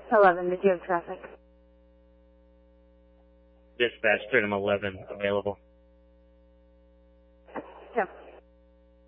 11, did you have traffic? Dispatch, Trinum 11, available.